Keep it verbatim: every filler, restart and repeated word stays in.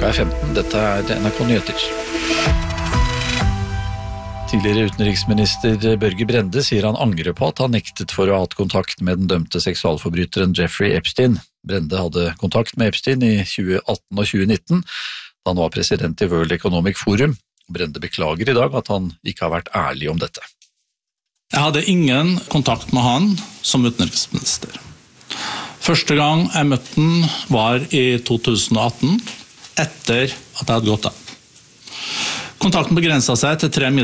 klokka er femten. Dette er N R K Nyheter. Tidligere utenriksminister Børge Brende sier han angrer på at han nektet for å ha hatt kontakt med den dømte seksualforbryteren Jeffrey Epstein. Brende hadde kontakt med Epstein i tjue atten og tjue nitten, da han var president i World Economic Forum. Brende beklager i dag at han ikke har vært ærlig om dette. Jeg hadde ingen kontakt med han som utenriksminister. Første gang jeg møtte han var i to tusen og atten, etter at jeg hadde gått av. Kontakten begrenset seg til tre